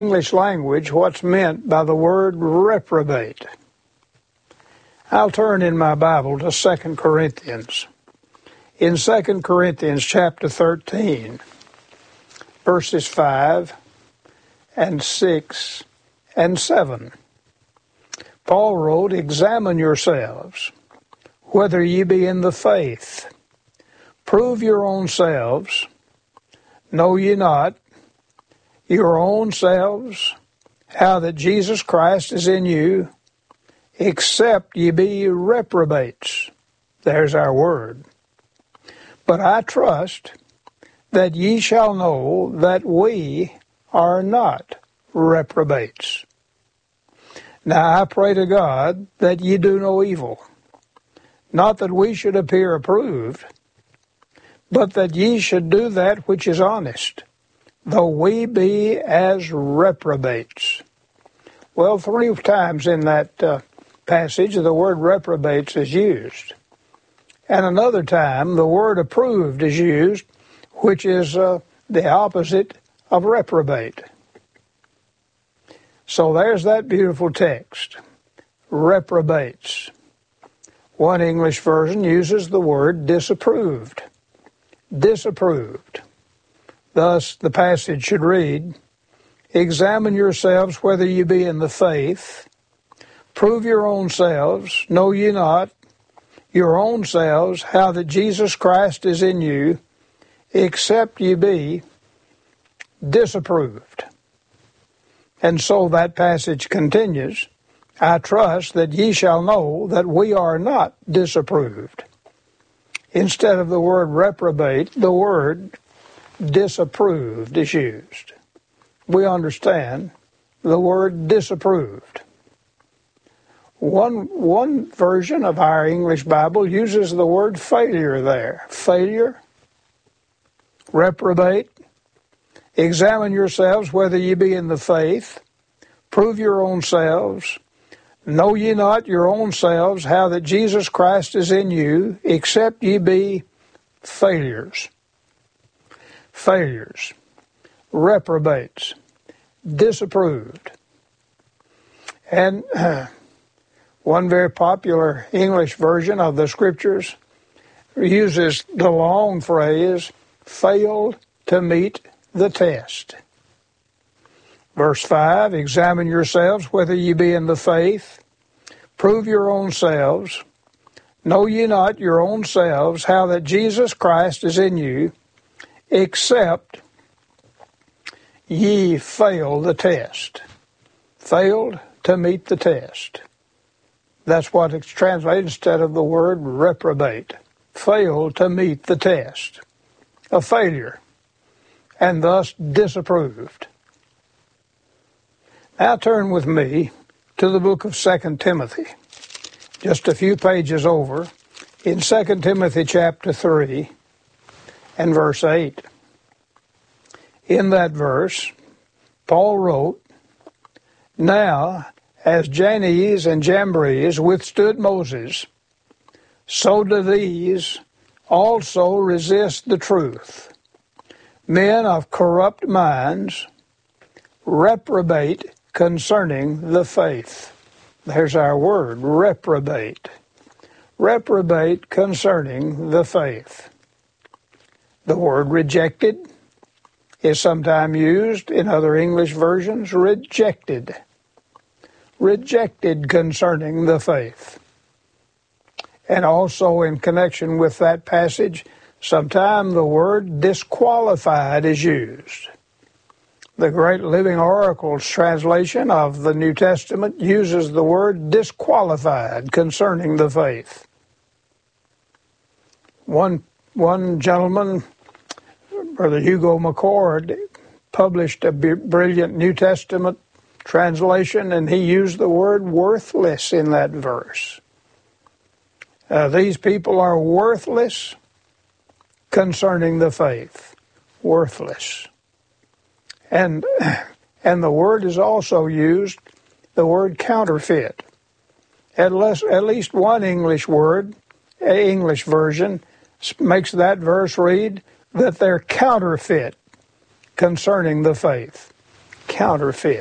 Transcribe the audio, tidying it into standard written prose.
English language what's meant by the word reprobate. I'll turn in my Bible to 2 Corinthians. In 2 Corinthians chapter 13, verses 5 and 6 and 7, Paul wrote, "Examine yourselves, whether ye be in the faith. Prove your own selves. Know ye not your own selves how that Jesus Christ is in you, except ye be reprobates." There's our word. "But I trust that ye shall know that we are not reprobates. Now I pray to God that ye do no evil, not that we should appear approved, but that ye should do that which is honest, though we be as reprobates." Well, 3 times in that passage the word reprobates is used. And another time the word approved is used, which is the opposite of reprobate. So there's that beautiful text, reprobates. One English version uses the word disapproved. Disapproved. Thus the passage should read, "Examine yourselves whether ye be in the faith. Prove your own selves. Know ye not your own selves how that Jesus Christ is in you, except ye be disapproved." And so that passage continues, "I trust that ye shall know that we are not disapproved." Instead of the word reprobate, the word disapproved is used. We understand the word disapproved. One version of our English Bible uses the word failure there. Failure, reprobate. "Examine yourselves whether ye be in the faith. Prove your own selves. Know ye not your own selves how that Jesus Christ is in you, except ye be failures." Failures, reprobates, disapproved. And one very popular English version of the Scriptures uses the long phrase, "failed to meet the test." Verse 5, "Examine yourselves whether ye be in the faith. Prove your own selves. Know ye not your own selves how that Jesus Christ is in you, except ye fail the test." Failed to meet the test. That's what it's translated instead of the word reprobate. Failed to meet the test. A failure, and thus disapproved. Now turn with me to the book of 2 Timothy, just a few pages over, in 2 Timothy chapter 3 and verse 8. In that verse, Paul wrote, "Now, as Jannes and Jambres withstood Moses, so do these also resist the truth. Men of corrupt minds, reprobate concerning the faith." There's our word, reprobate. Reprobate concerning the faith. The word rejected is sometimes used in other English versions, rejected. Rejected concerning the faith. And also in connection with that passage, sometimes the word disqualified is used. The Great Living Oracle's translation of the New Testament uses the word disqualified concerning the faith. One gentleman, Brother Hugo McCord, published a brilliant New Testament translation, and he used the word worthless in that verse. These people are worthless concerning the faith. Worthless. And the word is also used, the word counterfeit. At least one English version makes that verse read that they're counterfeit concerning the faith. counterfeit.